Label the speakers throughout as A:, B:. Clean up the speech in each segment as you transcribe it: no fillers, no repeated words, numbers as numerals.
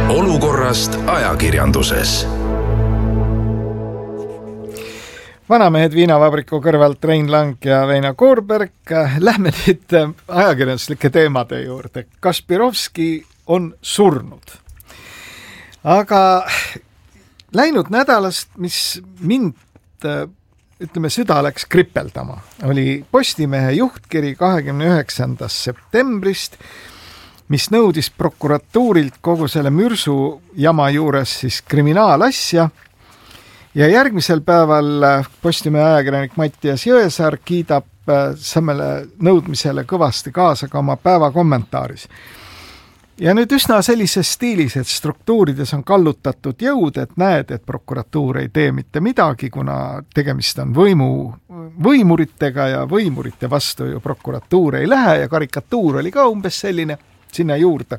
A: Olukorrast ajakirjanduses.
B: Vanamehed viinavabriku kõrvalt Rein Lang ja Veino Koorberg. Lähme nüüd ajakirjanduslike teemade juurde. Kaspirovski on surnud. Aga läinud nädalast, mis mind, süda läks kripeldama, oli Postimehe juhtkiri 29. septembrist, mis nõudis prokuratuurilt kogu selle mürsu jama juures siis kriminaalasja. Ja järgmisel päeval Postimehe ajakirjanik Mattias Jõesaar kiidab samale nõudmisele kõvasti kaasa ka oma päevakommentaaris. Ja nüüd üsna sellises stiilis, et struktuurides on kallutatud jõud, et näed, et prokuratuur ei tee mitte midagi, kuna tegemist on võimuritega ja võimurite vastu ju prokuratuur ei lähe ja karikatuur oli ka umbes selline sinna juurde.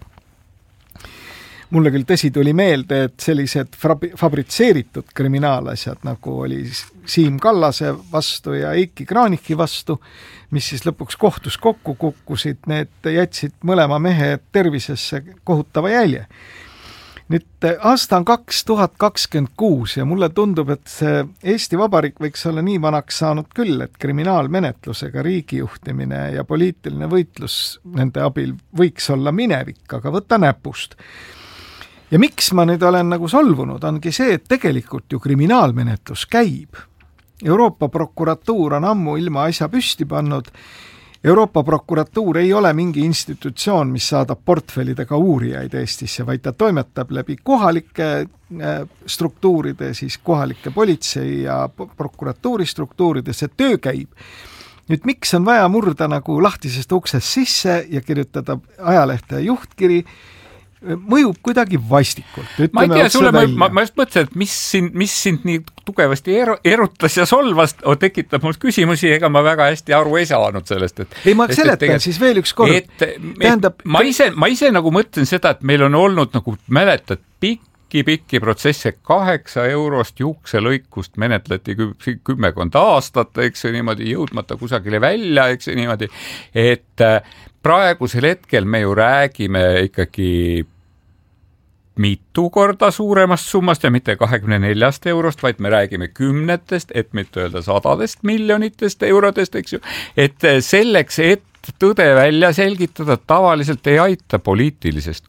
B: Mulle küll tõsi tuli meelde, et sellised fabritseeritud kriminaalasjad, nagu oli Siim Kallase vastu ja Eiki Kranichi vastu, mis siis lõpuks kohtus kokku kukkusid, need jätsid mõlema mehe tervisesse kohutava jälje. Nüüd aasta on 2026 ja mulle tundub, et see Eesti Vabariik võiks olla nii vanaks saanud küll, et kriminaalmenetlusega riigijuhtimine ja poliitiline võitlus nende abil võiks olla minevik, aga võtta näpust. Ja miks ma nüüd olen nagu solvunud, ongi see, et tegelikult ju kriminaalmenetlus käib. Euroopa prokuratuur on ammu ilma asja püsti pannud. Euroopa prokuratuur ei ole mingi institutsioon, mis saadab portfellidega uurijaid Eestisse, vaid ta toimetab läbi kohalike struktuuride, siis kohalike politsei ja prokuratuuri struktuuride, see töö käib. Nüüd miks on vaja murda nagu lahtisest uksest sisse ja kirjutada ajalehte juhtkiri, mõjub kuidagi vastikult.
C: Ma ei tea, sulle, ma just mõtlesin, et mis sind nii tugevasti erutas ja solvas, tekitab mul küsimusi, ega ma väga hästi aru ei saanud sellest.
B: Ei, ma seletan siis veel üks kord.
C: Ma ise nagu mõtlen seda, et meil on olnud, nagu mäletad, pikki protsesse, 8 eurost juukselõikust menetleti 10 aastat, eks see niimoodi jõudmata kusagile välja, eks see niimoodi, et praegusel hetkel me ju räägime ikkagi mitu korda suuremast summast ja mitte 24 eurost, vaid me räägime 10, et mitte öelda 100 miljonitest eurodest, eks ju, et selleks, et tõde välja selgitada, tavaliselt ei aita poliitilisest